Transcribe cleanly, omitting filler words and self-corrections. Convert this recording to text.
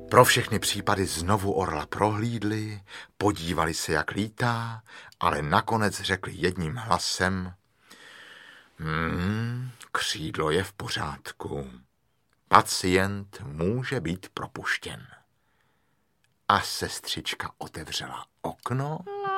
Pro všechny případy znovu orla prohlídli, podívali se, jak lítá, ale nakonec řekli jedním hlasem: křídlo je v pořádku. Pacient může být propuštěn. A sestřička otevřela okno